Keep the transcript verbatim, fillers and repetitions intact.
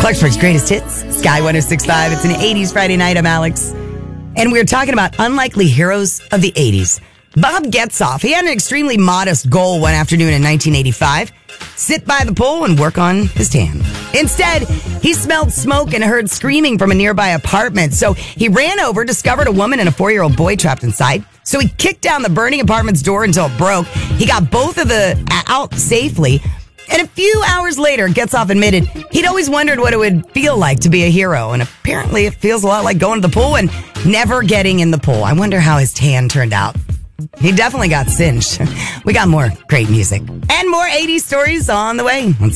Clarksburg's greatest hits, Sky one oh six point five. It's an eighties Friday night. I'm Alex. And we're talking about unlikely heroes of the eighties. Bob Getzoff, he had an extremely modest goal one afternoon in nineteen eighty-five. Sit by the pool and work on his tan. Instead, he smelled smoke and heard screaming from a nearby apartment. So he ran over, discovered a woman and a four-year-old boy trapped inside. So he kicked down the burning apartment's door until it broke. He got both of the out safely. And a few hours later, Getzoff admitted he'd always wondered what it would feel like to be a hero. And apparently it feels a lot like going to the pool and never getting in the pool. I wonder how his tan turned out. He definitely got singed. We got more great music and more eighties stories on the way. Let's